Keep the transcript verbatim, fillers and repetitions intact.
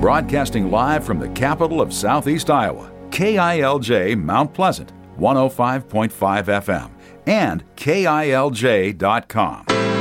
Broadcasting live from the capital of Southeast Iowa, K I L J Mount Pleasant, one oh five point five F M, and K I L J dot com.